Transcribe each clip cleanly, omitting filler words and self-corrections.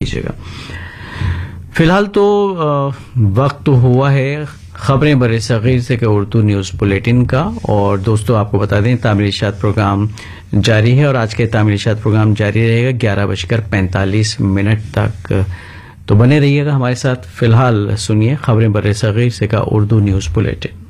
کیجیے گا. فی الحال تو وقت ہوا ہے خبریں بر صغیر سے کہ اردو نیوز بلیٹن کا. اور دوستو آپ کو بتا دیں تعمیری اشاعت پروگرام جاری ہے اور آج کے تعمیری اشاعت پروگرام جاری رہے گا 11:45 تک. تو بنے رہیے گا ہمارے ساتھ. فی الحال سنیے خبریں بر صغیر سے کا اردو نیوز بلیٹن.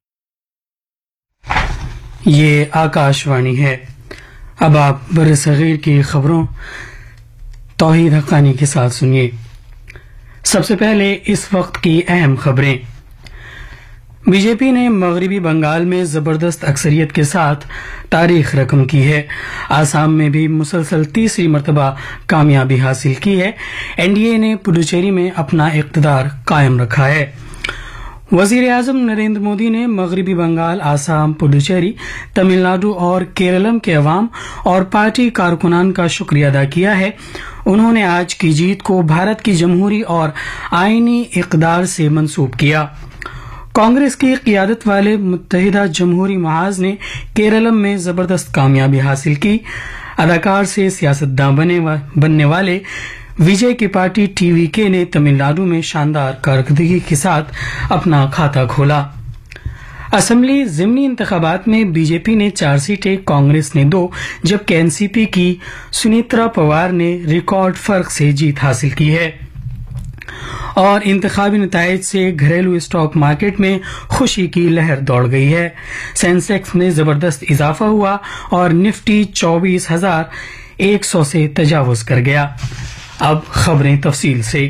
یہ آکاش وانی ہے. اب آپ بر صغیر کی خبروں توحید حقانی کے ساتھ سنیے. سب سے پہلے اس وقت کی اہم خبریں. بی جے پی نے مغربی بنگال میں زبردست اکثریت کے ساتھ تاریخ رقم کی ہے. آسام میں بھی مسلسل تیسری مرتبہ کامیابی حاصل کی ہے. این ڈی اے نے پڈوچیری میں اپنا اقتدار قائم رکھا ہے. وزیر اعظم نریندر مودی نے مغربی بنگال، آسام، پڈوچیری، تمل ناڈو اور کیرلم کے عوام اور پارٹی کارکنان کا شکریہ ادا کیا ہے. انہوں نے آج کی جیت کو بھارت کی جمہوری اور آئینی اقدار سے منسوب کیا. کانگریس کی قیادت والے متحدہ جمہوری محاذ نے کیرلم میں زبردست کامیابی حاصل کی. اداکار سے سیاستداں بننے والے وجے کی پارٹی ٹی وی کے نے تمل ناڈو میں شاندار کارکردگی کے ساتھ اپنا کھاتہ کھولا. اسمبلی ضمنی انتخابات میں بی جے پی نے 4 سیٹیں، کانگریس نے 2 جبکہ این سی پی کی سنیترا پوار نے ریکارڈ فرق سے جیت حاصل کی ہے. اور انتخابی نتائج سے گھریلو اسٹاک مارکیٹ میں خوشی کی لہر دوڑ گئی ہے. سینسیکس میں زبردست اضافہ ہوا اور نفٹی 24,100 سے تجاوز کر گیا. اب خبریں تفصیل سے.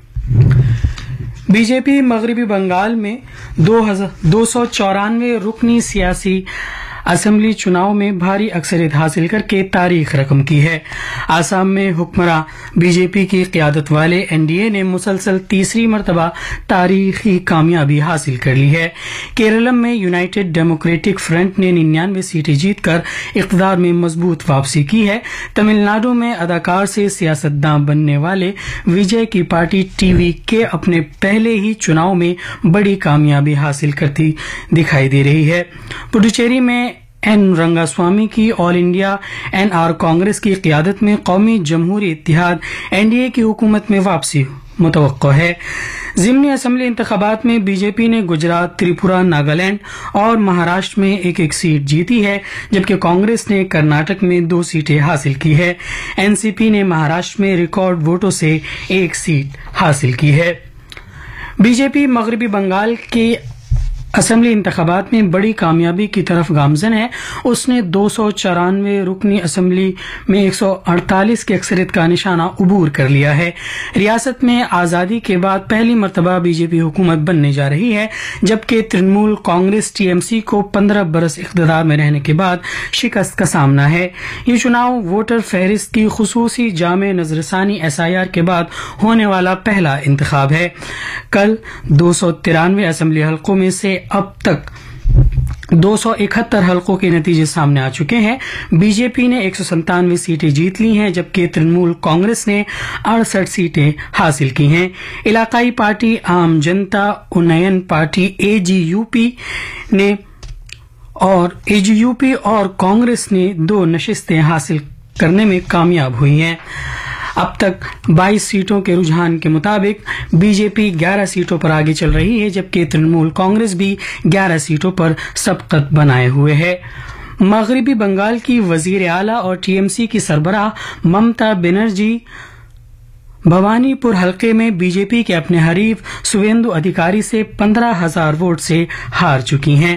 بی جے پی مغربی بنگال میں 294 رکنی سیاسی اسمبلی چناؤ میں بھاری اکثریت حاصل کر کے تاریخ رقم کی ہے. آسام میں حکمراں بی جے پی کی قیادت والے این ڈی اے نے مسلسل تیسری مرتبہ تاریخی کامیابی حاصل کر لی ہے. کیرلم میں یونائیٹڈ ڈیموکریٹک فرنٹ نے 99 سیٹیں جیت کر اقتدار میں مضبوط واپسی کی ہے. تمل ناڈو میں اداکار سے سیاستداں بننے والے وجے کی پارٹی ٹی وی کے اپنے پہلے ہی چناؤ میں بڑی کامیابی حاصل کرتی دکھائی دے رہی ہے. پڈوچیری میں این رنگا سوامی کی آل انڈیا این آر کانگریس کی قیادت میں قومی جمہوری اتحاد این ڈی اے کی حکومت میں واپسی متوقع ہے. ضمنی اسمبلی انتخابات میں بی جے پی نے گجرات، تریپورہ، ناگالینڈ اور مہاراشٹر میں 1-1 سیٹ جیتی ہے جبکہ کانگریس نے کرناٹک میں 2 سیٹیں حاصل کی ہے. این سی پی نے مہاراشٹر میں ریکارڈ ووٹوں سے 1 سیٹ حاصل کی ہے. بی جے پی مغربی بنگال کے اسمبلی انتخابات میں بڑی کامیابی کی طرف گامزن ہے. اس نے 294 رکنی اسمبلی میں 148 کی اکثریت کا نشانہ عبور کر لیا ہے. ریاست میں آزادی کے بعد پہلی مرتبہ بی جے پی حکومت بننے جا رہی ہے جبکہ Trinamool Congress T M C کو 15 برس اقتدار میں رہنے کے بعد شکست کا سامنا ہے. یہ چناؤ ووٹر فہرست کی خصوصی جامع نظرثانی ایس آئی آر کے بعد ہونے والا پہلا انتخاب ہے. کل 293 اسمبلی حلقوں میں سے اب تک 271 حلقوں کے نتیجے سامنے آ چکے ہیں. بی جے پی نے 197 سیٹیں جیت لی ہیں جبکہ ترنمول کانگریس نے 68 سیٹیں حاصل کی ہیں. علاقائی پارٹی عام جنتا انین پارٹی اے جی یو پی اور کانگریس نے 2 نشستیں حاصل کرنے میں کامیاب ہوئی ہیں. اب تک 22 سیٹوں کے رجحان کے مطابق بی جے پی 11 سیٹوں پر آگے چل رہی ہے جبکہ ترنمول کانگریس بھی 11 سیٹوں پر سبقت بنائے ہوئے ہے. مغربی بنگال کی وزیر اعلیٰ اور ٹی ایم سی کی سربراہ ممتا بنرجی بھوانی پور حلقے میں بی جے پی کے اپنے حریف سویندو ادھیکاری سے 15,000 ووٹ سے ہار چکی ہیں.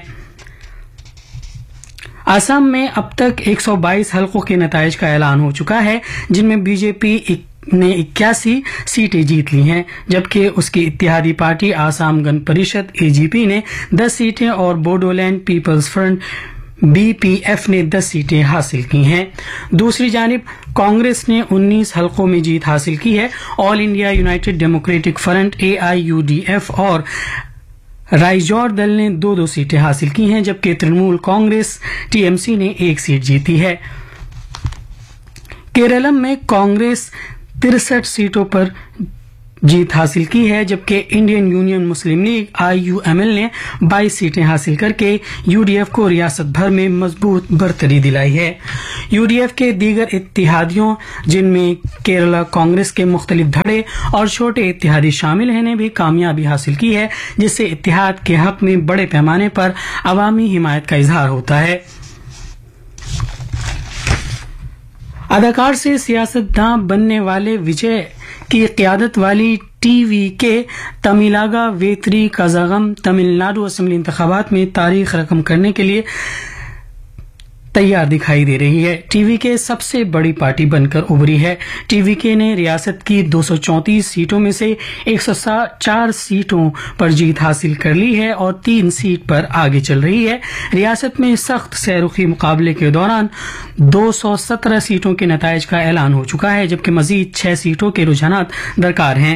آسام میں اب تک 122 حلقوں کے نتائج کا اعلان ہو چکا ہے جن میں بی جے پی نے 81 سیٹیں جیت لی ہیں جبکہ اس کی اتحادی پارٹی آسام گن پریشد اے جی پی نے 10 سیٹیں اور Bodoland Peoples front B P F نے 10 سیٹیں حاصل کی ہیں. دوسری جانب کانگریس نے 19 حلقوں میں جیت حاصل کی ہے. آل انڈیا یونائیٹڈ ڈیموکریٹک فرنٹ اے آئی یو ڈی ایف اور رائجور دل نے 2 سیٹیں حاصل کی ہیں جبکہ Trinamool Congress T M C نے 1 سیٹ جیتی ہے. کیرلم میں کانگریس 63 سیٹوں پر जीत हासिल की है, जबकि इंडियन यूनियन मुस्लिम लीग IUML ने 22 सीटें हासिल करके UDF को रियासत भर में मजबूत बरतरी दिलाई है। UDF के दीगर इत्तेहादियों, जिनमें केरला कांग्रेस के मुख्तलिफ धड़े और छोटे इत्तेहादी शामिल हैं, ने भी कामयाबी हासिल की है, जिससे इत्तेहाद के हक में बड़े पैमाने पर अवामी हिमायत का इजहार होता है। अदाकार से सियासतदान बनने वाले विजय की क़यादत वाली TVK तमिलागा वेत्री कजागम तमिलनाडु असेंबली इंतखाबात में तारीख रकम करने के लिए तैयार दिखाई दे रही है। TVK सबसे बड़ी पार्टी बनकर उभरी है। TVK ने रियासत की 234 सीटों में से 104 सीटों पर जीत हासिल कर ली है और 3 सीट पर आगे चल रही है। रियासत में सख्त सहरुखी मुकाबले के दौरान 217 सीटों के नताइज का ऐलान हो चुका है, जबकि मजीद 6 सीटों के रुझानात दरकार हैं।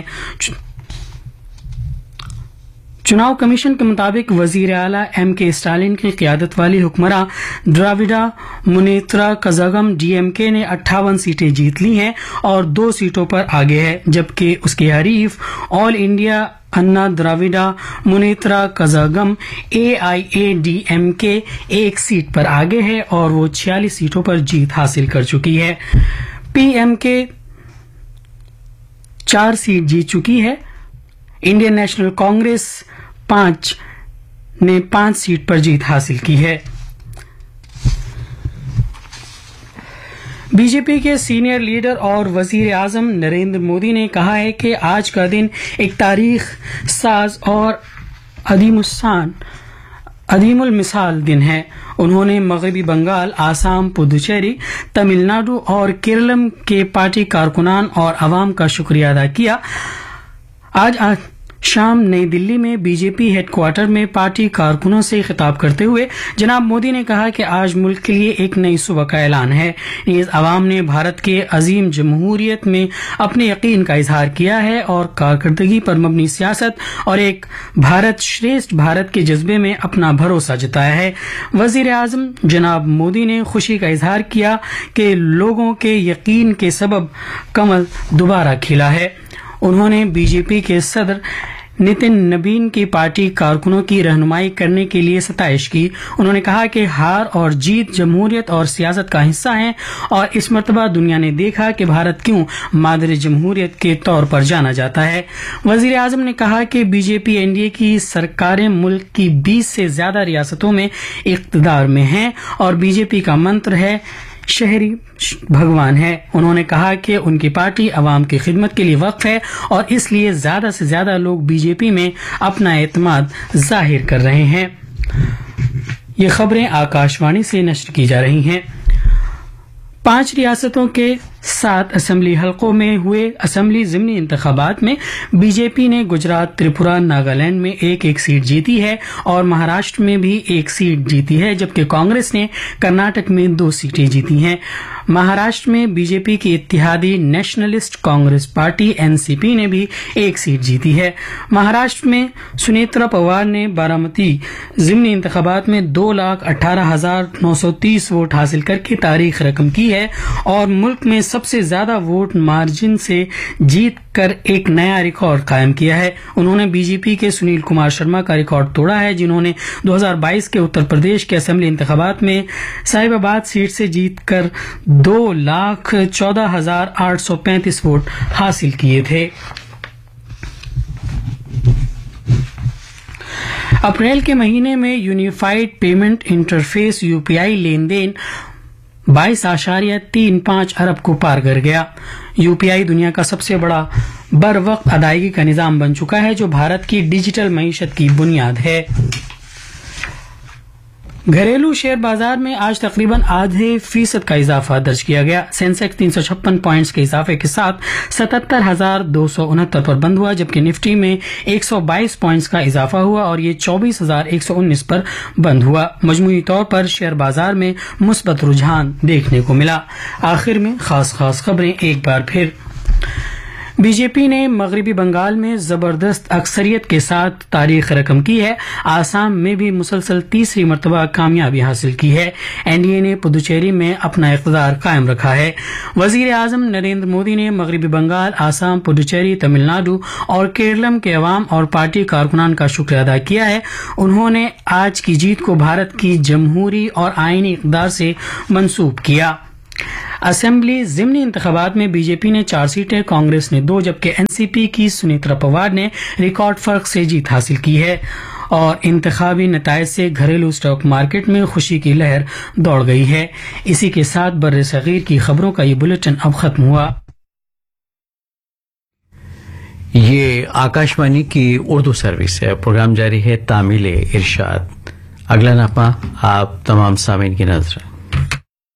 चुनाव कमीशन के मुताबिक वजीर आला MK स्टालिन की क़यादत वाली हुक्मरां द्राविडा मुनेत्रा कजागम DMK ने 58 सीटें जीत ली हैं और 2 सीटों पर आगे है, जबकि उसके हरीफ ऑल इंडिया अन्ना द्राविडा मुनेत्रा कजागम AIADMK 1 सीट पर आगे है और वो 46 सीटों पर जीत हासिल कर चुकी है। PMK 4 सीट जीत चुकी है। इंडियन नेशनल कांग्रेस 5 ने 5 सीट पर जीत हासिल की है। बीजेपी के सीनियर लीडर और वजीर आजम नरेंद्र मोदी ने कहा है कि आज का दिन एक तारीख साज और अदीमुल मिसाल दिन है। उन्होंने मगरबी बंगाल, आसाम, पुदुचेरी, तमिलनाडु और केरलम के पार्टी कारकुनान और अवाम का शुक्रिया अदा किया। आज शाम नई दिल्ली में बीजेपी हेडक्वार्टर में पार्टी कारकुनों से खिताब करते हुए जनाब मोदी ने कहा कि आज मुल्क के लिए एक नई सुबह का ऐलान है। नीज़ अवाम ने भारत के अजीम जमहूरियत में अपने यकीन का इजहार किया है और कारकर्दगी पर मबनी सियासत और एक भारत श्रेष्ठ भारत के जज्बे में अपना भरोसा जताया है। वजीर आजम जनाब मोदी ने खुशी का इजहार किया कि लोगों के यकीन के सबब कमल दोबारा खिला है। उन्होंने बीजेपी के सदर नितिन नबीन की पार्टी कारकुनों की रहनुमाई करने के लिए सताइश की। उन्होंने कहा कि हार और जीत जमहूरियत और सियासत का हिस्सा है और इस मर्तबा दुनिया ने देखा कि भारत क्यों मादर जमहूरियत के तौर पर जाना जाता है। वजीर आजम ने कहा कि बीजेपी NDA की सरकारें मुल्क की 20 से ज्यादा रियासतों में इख्तिदार में हैं और बीजेपी का मंत्र है शहरी भगवान है। उन्होंने कहा कि उनकी पार्टी अवाम की खिदमत के लिए वक्फ है और इसलिए ज्यादा से ज्यादा लोग बीजेपी में अपना एतमाद जाहिर कर रहे हैं। ये खबरें आकाशवाणी से नश्र की जा रही हैं। 5 रियासतों के 7 असेंबली हलकों में हुए असेंबली ज़िमनी इंतखाबात में बीजेपी ने गुजरात, त्रिपुरा, नागालैंड में 1-1 सीट जीती है और महाराष्ट्र में भी 1 सीट जीती है, जबकि कांग्रेस ने कर्नाटक में 2 सीटें जीती हैं। महाराष्ट्र में बीजेपी की इत्तेहादी नेशनलिस्ट कांग्रेस पार्टी NCP ने भी 1 सीट जीती है। महाराष्ट्र में सुनेत्रा पवार ने बारामती ज़िमनी इंतखाबात में 2,18,930 वोट हासिल करके तारीख रकम की है और मुल्क में सबसे ज्यादा वोट मार्जिन से जीत कर एक नया रिकॉर्ड कायम किया है। उन्होंने बीजेपी के सुनील कुमार शर्मा का रिकॉर्ड तोड़ा है, जिन्होंने 2022 के उत्तर प्रदेश के असेंबली इंतखाबात में साहिबाबाद सीट से जीतकर 2,14,835 वोट हासिल किए थे। अप्रैल के महीने में यूनिफाइड पेमेंट इंटरफेस UPI लेन देन 22.35 अरब को पार कर गया। UPI दुनिया का सबसे बड़ा बर वक्त अदायगी का निजाम बन चुका है, जो भारत की डिजिटल मईशत की बुनियाद है। घरेलू शेयर बाजार में आज तकरीबन %0.5 का इजाफा दर्ज किया गया। सेंसेक्स 356 पॉइंट्स के इजाफे के साथ 77,269 पर बंद हुआ, जबकि निफ्टी में 122 पॉइंट्स का इजाफा हुआ और ये 24,119 पर बंद हुआ। मजमूई तौर पर शेयर बाजार में मुस्बत रुझान देखने को मिला। आखिर में खास खबरें एक बार फिर। بی جے پی نے مغربی بنگال میں زبردست اکثریت کے ساتھ تاریخ رقم کی ہے. آسام میں بھی مسلسل تیسری مرتبہ کامیابی حاصل کی ہے. این ڈی اے نے پدوچیری میں اپنا اقتدار قائم رکھا ہے. وزیر اعظم نریندر مودی نے مغربی بنگال، آسام، پدوچیری، تمل ناڈو اور کیرلم کے عوام اور پارٹی کارکنان کا شکریہ ادا کیا ہے. انہوں نے آج کی جیت کو بھارت کی جمہوری اور آئینی اقدار سے منسوب کیا. اسمبلی ضمنی انتخابات میں بی جے پی نے 4 سیٹیں، کانگریس نے 2 جبکہ این سی پی کی سنیترا پوار نے ریکارڈ فرق سے جیت حاصل کی ہے. اور انتخابی نتائج سے گھریلو اسٹاک مارکیٹ میں خوشی کی لہر دوڑ گئی ہے. اسی کے ساتھ بر صغیر کی خبروں کا یہ بلیٹن اب ختم ہوا. یہ آکاشوانی کی اردو سروس ہے. پروگرام جاری ہے تامل ارشاد. اگلا نغمہ آپ تمام سامعین کی نظر.